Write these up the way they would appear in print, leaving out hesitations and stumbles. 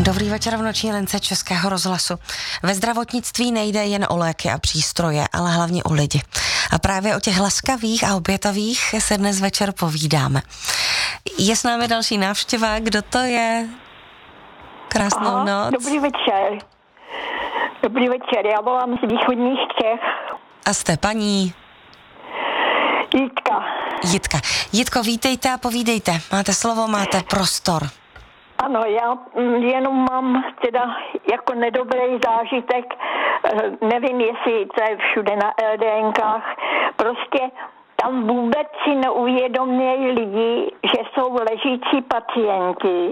Dobrý večer v noční lince Českého rozhlasu. Ve zdravotnictví nejde jen o léky a přístroje, ale hlavně o lidi. A právě o těch laskavých a obětavých se dnes večer povídáme. Je s námi další návštěva. Kdo to je? Krásnou noc. Dobrý večer. Dobrý večer, já volám z východních Čech. A jste paní? Jitka. Jitko, vítejte a povídejte. Máte slovo, máte prostor. Ano, já jenom mám teda jako nedobrý zážitek, nevím, jestli to je všude na LDNkách, prostě tam vůbec si neuvědomějí lidi, že jsou ležící pacienti,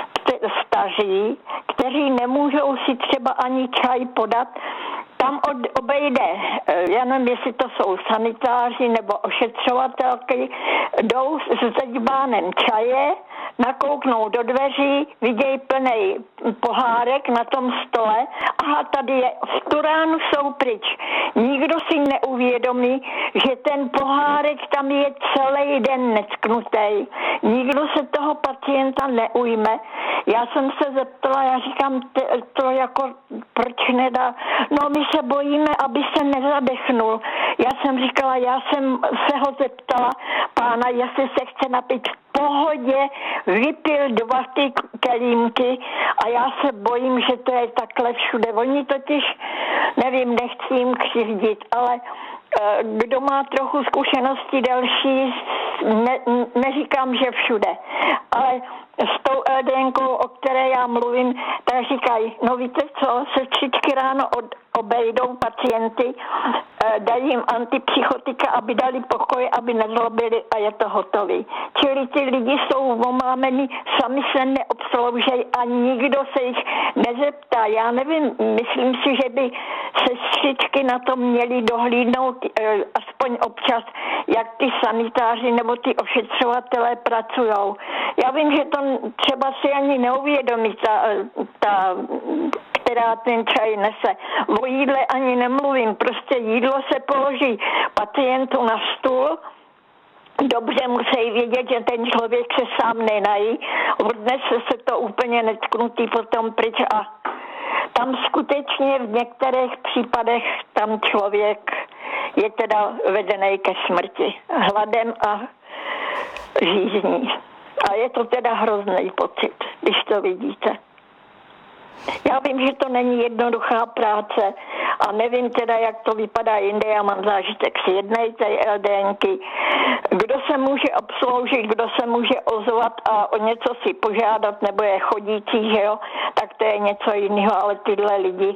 staří, kteří nemůžou si třeba ani čaj podat. Tam obejde, já nevím, jestli to jsou sanitáři nebo ošetřovatelky, jdou s zadbánem čaje, nakouknou do dveří, vidějí plný pohárek na tom stole. Aha, tady je, v tu ránu jsou pryč. Nikdo si neuvědomí, že ten pohárek tam je celý den necknutý. Nikdo se toho pacienta neujme. Já jsem se zeptala, já říkám, to jako, proč nedá? No, my se bojíme, aby se nezadechnul. Já jsem říkala, já jsem se ho zeptala pána, jestli se chce napít. V pohodě vypil 2 ty kelímky a já se bojím, že to je takhle všude. Oni totiž, nevím, nechci jim křivdit, ale kdo má trochu zkušenosti delší, neříkám, že všude, ale s tou LDNkou, o které já mluvím, tak říkají, no víte co, sestřičky ráno obejdou pacienty, dají jim antipsychotika, aby dali pokoj, aby nezlobili a je to hotový. Čili ty lidi jsou omámení, sami se neobsloužejí a nikdo se jich nezeptá. Já nevím, myslím si, že by sestřičky na to měly dohlídnout aspoň občas, jak ty sanitáři nebo ty ošetřovatelé pracujou. Já vím, že to třeba si ani neuvědomí ta která ten čaj nese. O jídle ani nemluvím, prostě jídlo se položí pacientu na stůl, dobře musí vědět, že ten člověk se sám nenají, odnese se to úplně netknutý potom pryč a tam skutečně v některých případech tam člověk je teda vedený ke smrti hladem a žízní. A je to teda hrozný pocit, když to vidíte. Já vím, že to není jednoduchá práce a nevím teda, jak to vypadá jinde. Já mám zážitek z jednej té LDNky. Kdo se může obsloužit, kdo se může ozvat a o něco si požádat, nebo je chodící, že jo, tak to je něco jiného, ale tyhle lidi,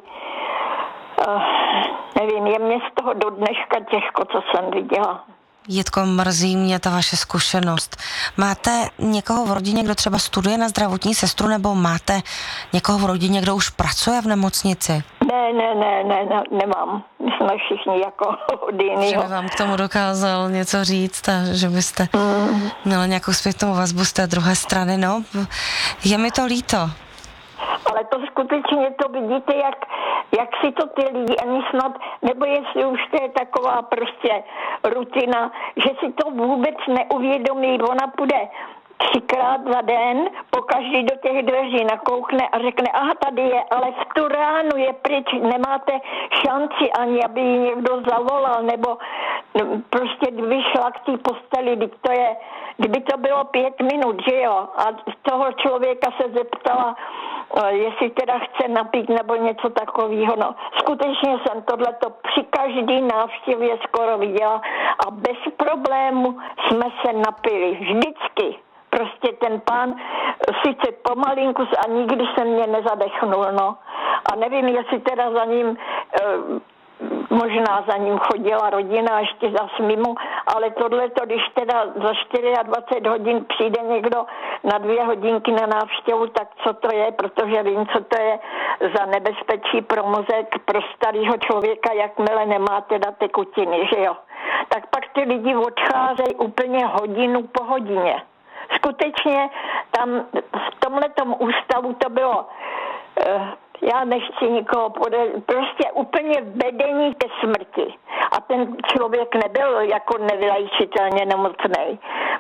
nevím, je mě z toho do dneška těžko, co jsem viděla. Jitko, mrzí mě ta vaše zkušenost. Máte někoho v rodině, kdo třeba studuje na zdravotní sestru, nebo máte někoho v rodině, kdo už pracuje v nemocnici? Ne, nemám. My jsme všichni jako od jinýho. Že by vám k tomu dokázal něco říct a že byste měla nějakou zpětnou vazbu z té druhé strany, no. Je mi to líto. Ale to skutečně to vidíte, jak si to ty lidi ani snad, nebo jestli už to je taková prostě rutina, že si to vůbec neuvědomí, ona půjde 3krát za den, pokaždý do těch dveří nakoukne a řekne, aha, tady je, ale v tu ránu je pryč, nemáte šanci ani, aby ji někdo zavolal, nebo prostě vyšla k té posteli, kdyby to bylo 5 minut, že jo, a toho člověka se zeptala, jestli teda chce napít nebo něco takového. No, skutečně jsem tohleto při každý návštěvě skoro viděla a bez problému jsme se napili. Vždycky. Prostě ten pán sice pomalinku a nikdy se mě nezadechnul, no. A nevím, jestli teda za ním možná za ním chodila rodina ještě zas mimo, ale tohleto, když teda za 24 hodin přijde někdo na 2 hodinky na návštěvu, tak co to je, protože vím, co to je za nebezpečí pro mozek, pro starého člověka, jakmile nemá teda tekutiny, že jo. Tak pak ty lidi odcházejí úplně hodinu po hodině. Skutečně tam v tomhletom ústavu to bylo já nechci nikoho prostě úplně vedení ke smrti. A ten člověk nebyl jako nevylečitelně nemocný.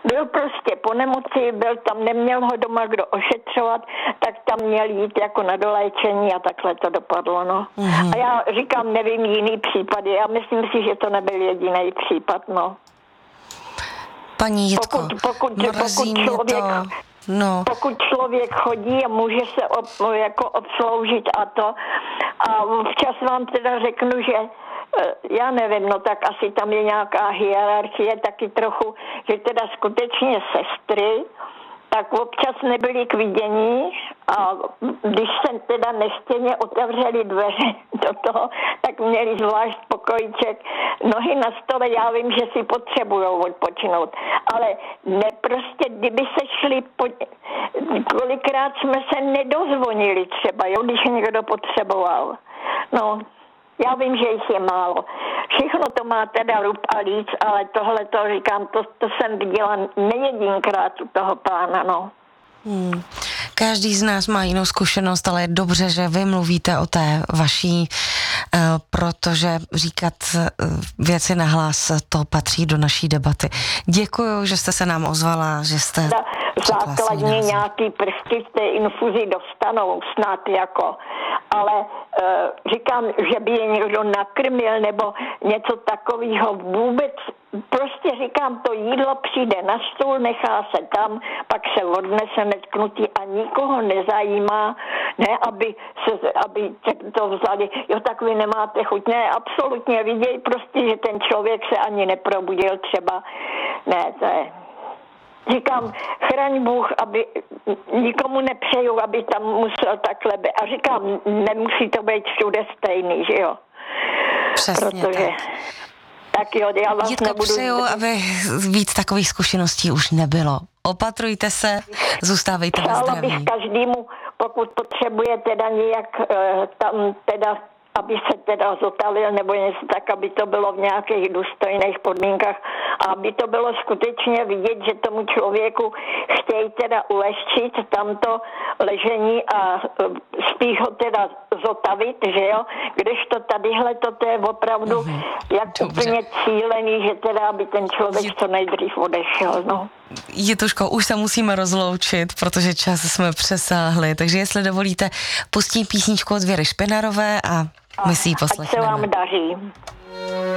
Byl prostě po nemoci, byl tam, neměl ho doma kdo ošetřovat, tak tam měl jít jako na doléčení a takhle to dopadlo, no. A já říkám, nevím jiný případy, já myslím si, že to nebyl jediný případ, no. Paní Jitko, mrzí mě to. No. Pokud člověk chodí a může se jako obsloužit a to. A včas vám teda řeknu, že já nevím, no tak asi tam je nějaká hierarchie taky trochu, že teda skutečně sestry tak občas nebyly k vidění a když se teda nechtěně otevřeli dveře do toho, tak měli zvlášť pokojíček, nohy na stole, já vím, že si potřebujou odpočinout, ale ne prostě, kdyby se šli, kolikrát jsme se nedozvonili třeba, jo, když někdo potřeboval, no. Já vím, že jich je málo. Všechno to má teda rub a líc, ale tohle to říkám, to jsem viděla nejedinkrát u toho pána, no. Každý z nás má jinou zkušenost, ale je dobře, že vy mluvíte o té vaší, protože říkat věci nahlas, to patří do naší debaty. Děkuju, že jste se nám ozvala, že jste... Základně nějaký prvky v té infuzi dostanou snad jako, ale říkám, že by je někdo nakrmil nebo něco takového vůbec, prostě říkám, to jídlo přijde na stůl, nechá se tam, pak se odnese netknutý a nikoho nezajímá, ne, aby to vzali, jo, tak vy nemáte chuť, ne, absolutně vidějí prostě, že ten člověk se ani neprobudil třeba, ne, to je... Říkám, chraň Bůh, aby nikomu nepřeju, aby tam musel takhle být. A říkám, nemusí to být všude stejný, že jo? Přesně protože... Tak jo, já vás Jitko, nebudu... přeju, aby víc takových zkušeností už nebylo. Opatrujte se, zůstávejte ve zdraví. Přála bych každému, pokud potřebuje teda nějak tam teda, aby se teda zotavil nebo něco tak, aby to bylo v nějakých důstojných podmínkách a aby to bylo skutečně vidět, že tomu člověku chtějí teda ulehčit tamto ležení a spíš ho teda zotavit, že jo, kdežto tadyhle to je opravdu jak úplně cílený, že teda aby ten člověk co nejdřív odešel, no. Jituško, už se musíme rozloučit, protože čas jsme přesáhli, takže jestli dovolíte, pustím písničku od Věry Špinarové a my si ji poslechneme. Ať se vám daří.